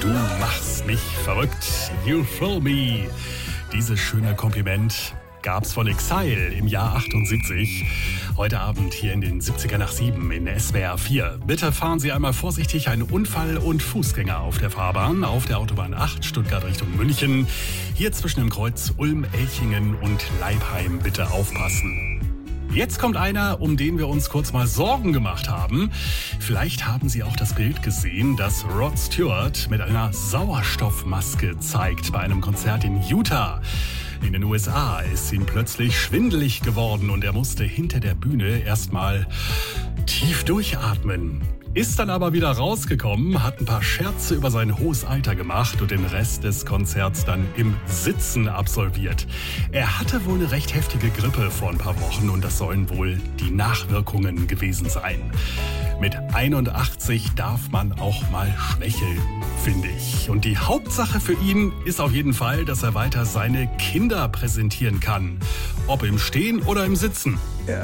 Du machst mich verrückt. You thrill me. Dieses schöne Kompliment gab's von Exile im Jahr 78. Heute Abend hier in den 70er nach 7 in SWR 4. Bitte fahren Sie einmal vorsichtig, ein Unfall und Fußgänger auf der Fahrbahn, auf der Autobahn 8, Stuttgart Richtung München. Hier zwischen dem Kreuz Ulm-Elchingen und Leipheim bitte aufpassen. Jetzt kommt einer, um den wir uns kurz mal Sorgen gemacht haben. Vielleicht haben Sie auch das Bild gesehen, das Rod Stewart mit einer Sauerstoffmaske zeigt bei einem Konzert in Utah. In den USA ist ihm plötzlich schwindelig geworden und er musste hinter der Bühne erstmal tief durchatmen. Ist dann aber wieder rausgekommen, hat ein paar Scherze über sein hohes Alter gemacht und den Rest des Konzerts dann im Sitzen absolviert. Er hatte wohl eine recht heftige Grippe vor ein paar Wochen und das sollen wohl die Nachwirkungen gewesen sein. Mit 81 darf man auch mal schwächeln, finde ich. Und die Hauptsache für ihn ist auf jeden Fall, dass er weiter seine Kinder präsentieren kann. Ob im Stehen oder im Sitzen.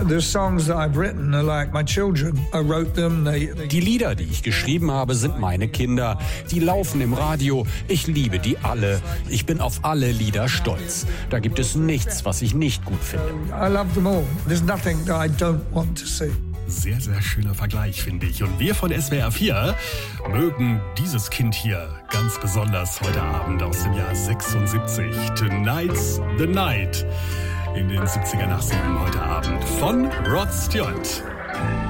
Die Lieder, die ich geschrieben habe, sind meine Kinder. Die laufen im Radio. Ich liebe die alle. Ich bin auf alle Lieder stolz. Da gibt es nichts, was ich nicht gut finde. Sehr, sehr schöner Vergleich, finde ich. Und wir von SWR 4 mögen dieses Kind hier ganz besonders heute Abend aus dem Jahr 76. Tonight's the Night. In den 70er nach 7 heute Abend von Rod Stewart.